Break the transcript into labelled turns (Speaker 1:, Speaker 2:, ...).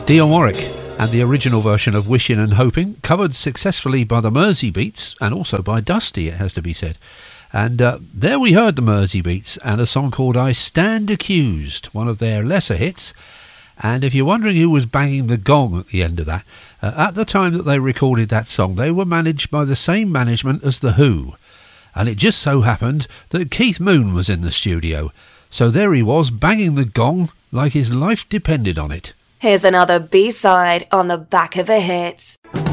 Speaker 1: Dionne Warwick and the original version of Wishin' and Hoping, covered successfully by the Mersey Beats and also by Dusty, it has to be said. And there we heard the Mersey Beats and a song called I Stand Accused, one of their lesser hits. And if you're wondering who was banging the gong at the end of that, at the time that they recorded that song, they were managed by the same management as The Who. And it just so happened that Keith Moon was in the studio. So there he was, banging the gong like his life depended on it.
Speaker 2: Here's another B-side on the back of a hit.